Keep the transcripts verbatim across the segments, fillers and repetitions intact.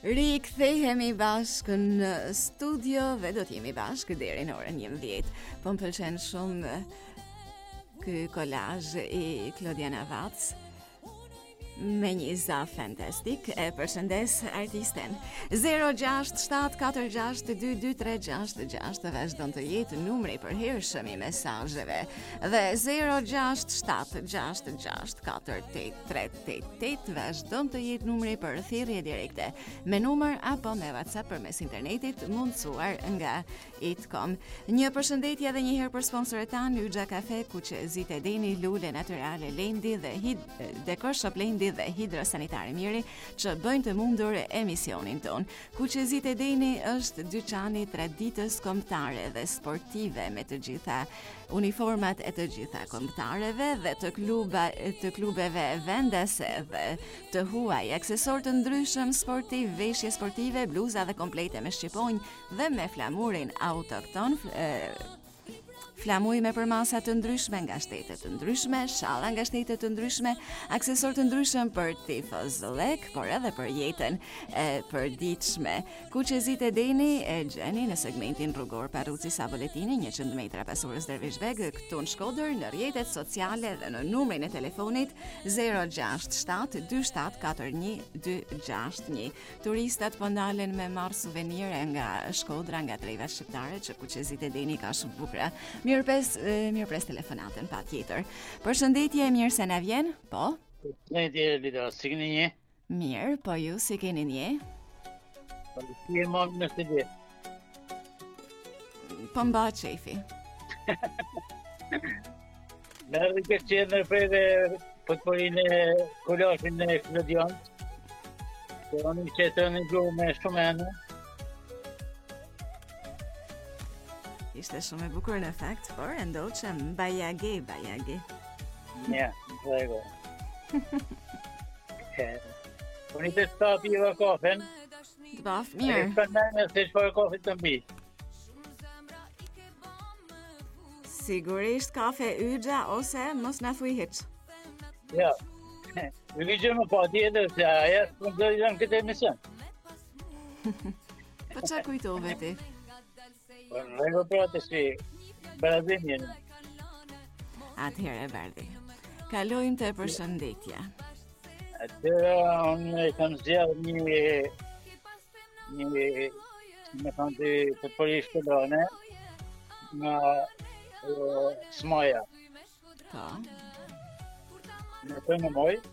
Rikthehemi bashkë në studio dhe do t'jemi bashkë deri në orën njëmbëdhjetë. Po më pëlqen shumë ky kolazh i Klodiana Vac me një za fantastik. E përshëndes artisten. zero gjasht shtat katër gjasht dy dy tre gjasht gjasht vazhdon të jetë numri i përhershëm i mesazheve dhe zero gjasht shtat gjasht gjasht katër tetë tre tetë tetë vazhdon të jetë numri për thirrje direkte me numër apo me WhatsApp përmes internetit mundsuar nga i t kom. Një përshëndetje edhe një herë për sponsorët tanë Yxha Kafe, Kuqezit e Deni, Lule Naturale Lendi dhe Hid Dekor Shop Lendi dhe Hidrosanitari Miri që bëjnë të mundur emisionin ton. Kuqezit e Deni është dyqani traditës kombëtare dhe sportive me të gjitha uniformat e të gjitha kombëtareve dhe të kluba të klubeve vendase dhe të huaj, aksesor të ndryshëm sportiv, veshje sportive, bluza dhe komplete me shqiponjë dhe me flamurin autokton, e, flamuj me përmasa të ndryshme nga shtete të ndryshme, shalla nga shtete të ndryshme, aksesor të ndryshëm për tifozëllek, por edhe për jetën e përditshme. Kuqezit e Deni e gjeni në segmentin rrugor Parruci Saboletini, njëqind metra pas urës Dervish Beg, këtu në Shkodër, në rrjetet sociale dhe në numrin e telefonit zero gjasht shtat dy shtat katër një dy gjasht një. Turistat po ndalen me marr suvenire nga Shkodra, nga treva shqiptare që Kuqezit e Deni ka shumë bukra. Mirë pes, mirë pres telefonatën, pa tjetër. Përshëndetje, mirë se na vjen, po? Përshëndetje, Lida, si keni një? Mirë, po ju si keni një? Po, si e mamë në studio? Po mba qefi. Në rrë këtë qenë në prejde futbolin e kulashin e Klodian, që onë që të në gjuhë me shumë enë. Ishte shumë e bukur në fakt, por e ndohë që mbajage, bajage. Nja, në rego. Unë i të shta piva kafen. Të baf, mirë. E shpëndajnë se shpojë kafet të mbi. Sigurisht kafe Yxha ose mos na thuj hiç. Ja, në vijë më pa tjetër se aja sponsorizohen këtë emision. Po qa kujtove ti? Në rego pra të si Braziljen. Atëherë Bardi. Kalojmë të përshëndetja. Atëra unë e kam zjarë një një me kanë të futbolistë shkodrane nga Smaja. Po, Në të në moj.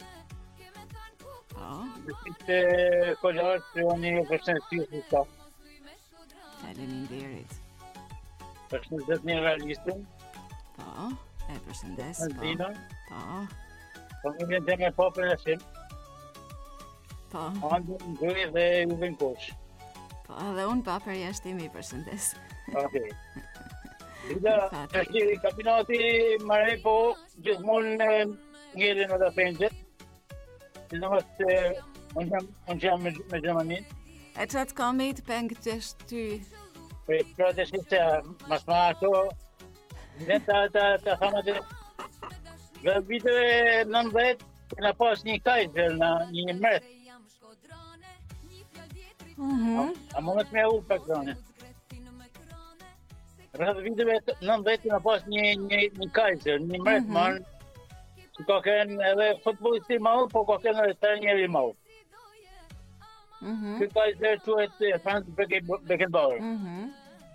po, Në të kollarë që unë i përshëndetje si ta. faleminderit. Përshëndet një realistin, Po, e përshëndes, në po, zina, po, familjen të me papër e sim, po, andë në gëj dhe ju vën kosh. po, edhe unë pa për jashtimi përshëndes. Okej. Lida, është kampionati marrë po gjithmonë ngjelin në dafenxet. Sidomos se unë jam unë jam me me Gjermaninë. E qatë komit peng të shty, Për pratë që se mas ma ato në ta ta ta thamë të në viteve nëntëdhjetë kena pas një kajzer në një mret. mhm, A mundet me ullë pak zone. Rrëdhë viteve nëntëdhjetë kena pas një një një kajzer, një mret Mhm. man që ka kënë edhe futbollisti i madh, po ka kënë edhe trajneri i madh. mhm, Ky kajzer quhet Franz Beckenbauer. mhm,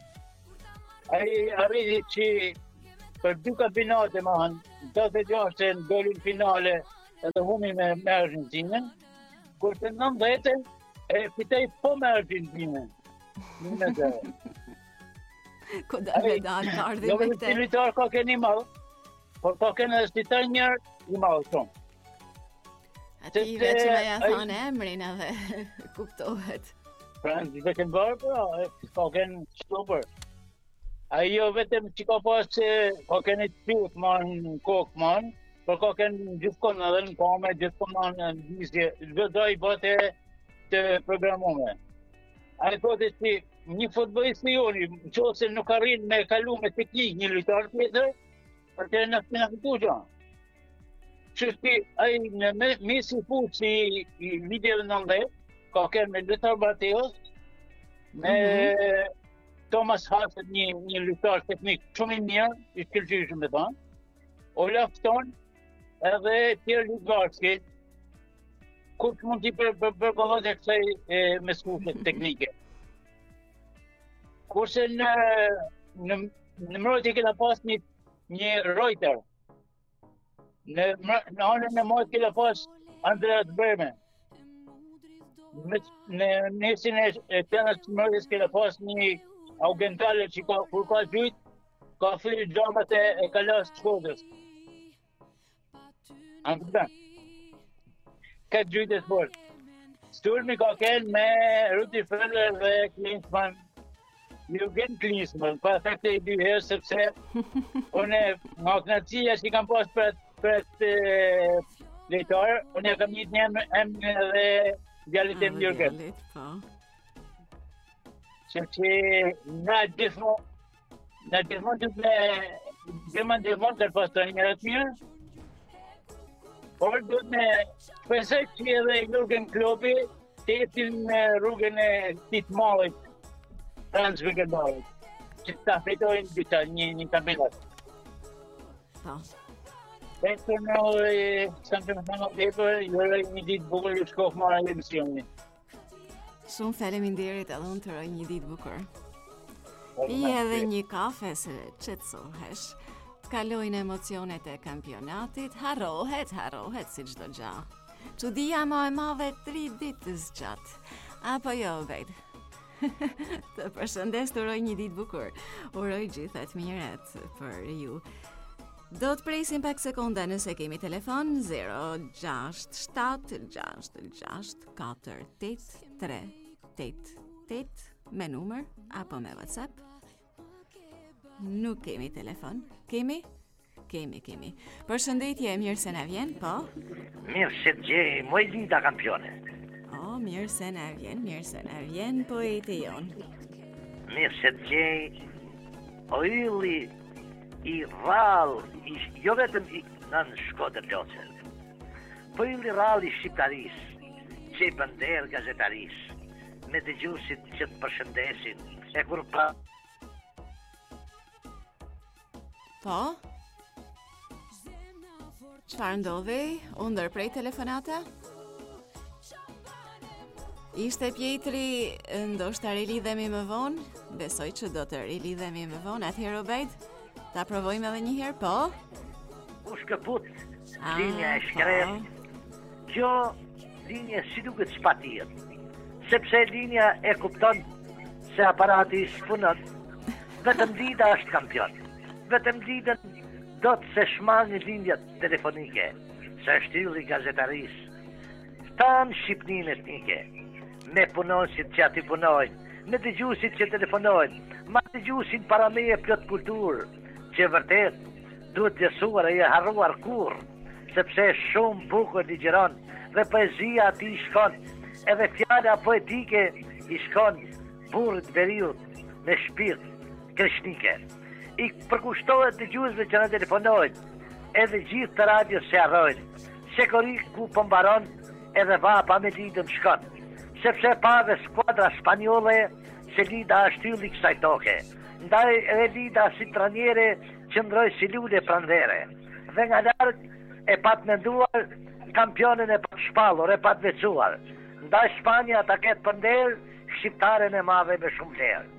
Ai arriti që për dy kampionate më hanë, dhjetë e gjashtë në dolin finale edhe humi me, me Argentinën, kurse në nëntëdhjetë e fitej po me Argentinën. Një me zero. ku da me dalë të ardhi Jo me vetëm këte. militar ka keni madh, por ka keni edhe stitar njërë i madh shumë. Ati sepse veç me ja ai- thonë emrin edhe kuptohet. Franz Beckenbauer, pra, e ka keni shtupër. Ai jo vetëm që ka pas që ka keni të pjut man në kokë man, por ka keni gjithkon edhe në kame, gjithkon man në vizje, çdo i bote të programume. Ai thotë që një futbollist i joni, nëse nuk arrin me kalu me teknik një lojtar tjetër, për të në në këtu gjë. Që ai në mes i fuqi i viteve nëntëdhjetë, ka qenë me Lothar Matthäus, me mm-hmm. Thomas Hassett, një, një luftar teknik shumë i mirë, i shkëlqyeshëm me thonë, Olaf Stone, edhe Pierre Littbarski, kush mund t'i për përballohet e kësaj mesfushit teknike. Kurse në në në mbrojtje kena pas një një Reuter. Në në anën e mojt kena pas Andreas Bremen. Në në nesin e tenës të mbrojtjes kena pas një Augentale që ka kur ka gjujt, ka thyrë gjamat e, e kalas të Shkodrës. Antë këtë gjujt e sport. Sturmi ka kenë me Rudi Feller dhe Klinsmann. Jürgen Klinsmann, pa efekte i dy herë, sepse unë nga knatësia që kam pas për për të lejtarë, unë e kam një të një emrin edhe djallit e më Jürgen. Sepse na gjithmonë, na gjithmonë të me gjithmonë gjithmonë të pas të një ratë mirë, por du të me pensoj që edhe Jürgen Kloppi të jetin në rrugën e këtij mallit Franz Beckenbauer, që ta fitojnë dita një, një kampionat. Po. Këtë në Sanë të më thënë tepër, jure një ditë bukur ju shkof marrë emisioni. Shumë faleminderit edhe unë të roj një ditë bukur. I edhe një kafe se qetësohesh, të kalojnë emocionet e kampionatit, harrohet, harrohet si çdo gjë. Çudia më e madhe tri ditës gjatë. Apo jo, Bejt? Të përshëndes, të uroj një ditë bukur. Uroj gjithat miret për ju. Do të presim pak sekonda nëse kemi telefon zero gjasht shtat gjasht gjasht katër tetë tre tetë tetë me numër apo me WhatsApp. Nuk kemi telefon. Kemi? Kemi, kemi. Përshëndetje, mirë se na vjen, po? Mirë se të gjej, moj linda kampione. O, mirë se na vjen, mirë se na vjen, poeti jon. Mirë se të gjej, o yli i rral, i, jo vetëm i në Shkodër Loçer, po yli rral i shqiptaris, që i bënder gazetaris, me dëgjuesit që të përshëndesin, e kur pa... Po? Çfarë ndodhi? U ndërprej telefonata? Ishte Pjetri, ndoshta rilidhemi më vonë, besoj që do të rilidhemi më vonë, atëherë Obejt, ta provojmë edhe një herë, po? U shkëput, linja e shkret, kjo linja si duket shpatir, sepse linja e kupton se aparati s'punon, vetëm dita është kampion, vetëm ditën do të se shmangë linjat telefonike, se është ylli gazetaris, tanë Shqipnin etnike, me punonësit që ati punojnë, me dëgjuesit që telefonojnë, ma dëgjuesin para meje plot kulturë, që vërtet duhet lësuar e e harruar kur, sepse shumë bukur ligjeron dhe poezia ati i shkon, edhe fjala poetike i shkon burrit veriut me shpirt kreshnike. I përkushtohet dëgjuesve që në telefonojnë, edhe gjithë të radio se arrojnë, se korik ku pëmbaron edhe vapa me lidëm shkon. Sepse pave skuadra spanjole se Lida është ylli kësaj toke. Ndaj edhe Lida si tranjere që ndroj si lule pranvere. Dhe nga lartë e pat menduar, kampionin e pat shpallur, e pat vecuar. Ndaj Spanja ta ketë përnder, shqiptaren e madhe me shumë lerë.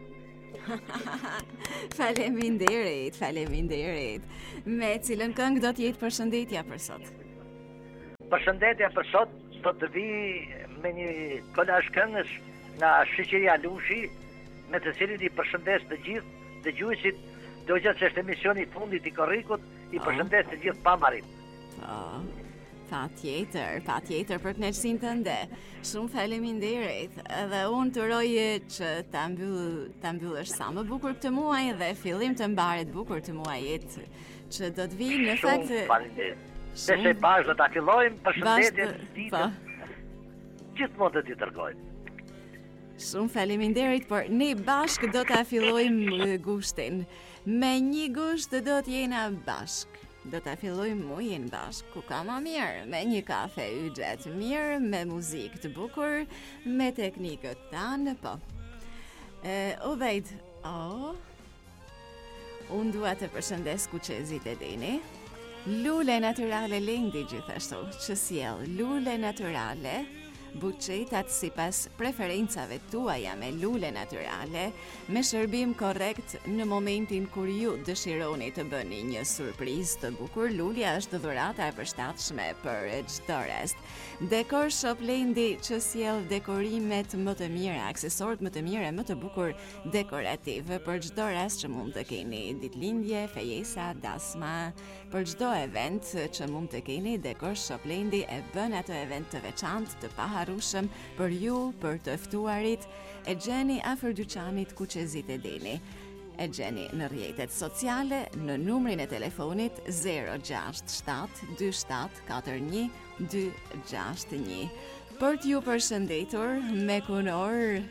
Faleminderit, faleminderit. Me cilën këngë do t'jetë përshëndetja për sot? Përshëndetja për sot do të vi me një kolazh këngës nga Shoqëria Lushi, me të cilin i përshëndes të gjithë dëgjuesit, do gjithë që është emisioni i fundit i korrikut, i përshëndes të gjithë pamarit. Oh, pa tjetër, pa tjetër për kënaqësinë tënde. Shumë faleminderit. Edhe unë të uroj që ta mbyll ta mbyllësh sa më bukur këtë muaj dhe fillim të mbaret bukur të muajit që do të vijë në fakt. Shumë faleminderit. Shumë... Se bashkë do ta fillojmë përshëndetjen ditën. Gjithmonë do t'i dërgojmë. Shumë faleminderit, por ne bashkë do ta fillojmë gushtin. Me një gusht do të jena bashkë. do ta fillojmë mujin bashkë, ku ka ma mirë, me një kafe yxhet mirë, me muzikë të bukur, me teknikët tanë, po. E, o vejt, o, unë dua të përshëndes kuqezit e dini, lule naturale Lendi gjithashtu, që sjell lule naturale, buqetat si pas preferencave tuaja me lule naturale, me shërbim korrekt në momentin kur ju dëshironi të bëni një surprizë të bukur. Lulja është dhurata e përshtatshme për çdo rest. Dekor Shop Lendi që sjell dekorimet më të mira, aksesorët më të mira, më të bukur dekorativ për çdo rast që mund të keni, ditëlindje, fejesa, dasma, për çdo event që mund të keni, Dekor Shop Lendi e bën ato event të veçantë, të paharrueshëm për ju, për të ftuarit. E gjeni afër dyqanit Kuqezit e Dini. E gjeni në rrjetet sociale, në numrin e telefonit zero gjasht shtat dy shtat katër një dy gjasht një. Për t'ju përshëndetur me kunor,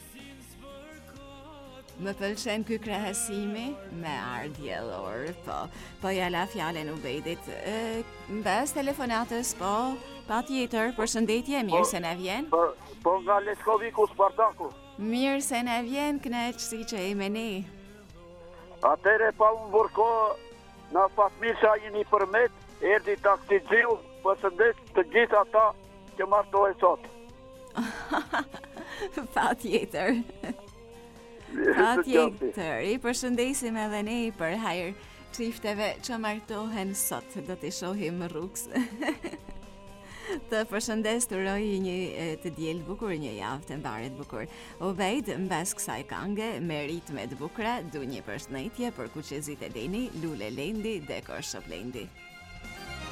më pëlqen ky krahasimi me ardhjellor, po, po ja la fjalën Ubedit. Mbas telefonatës, po, patjetër, përshëndetje, mirë se na vjen. Po, po nga Leskoviku Spartaku. Mirë se na vjen, kënaqësi që jemi ne. Atëre pa unë vërko, na Fatmisha jeni përmet, erdi taksixiu, përshëndes të gjithë ata që martohen sot. Patjetër. Patjetër, i përshëndesim edhe ne për hajër çifteve që martohen sot, do t'i shohim rrugës. Të përshëndes të uroj një të diel bukur, një javë të mbaret bukur. Ovejd, mbas kësaj këngë me ritme të bukura, du një përshëndetje për Kuqezit e Dini, Lule Lendi, Dekor Shop Lendi.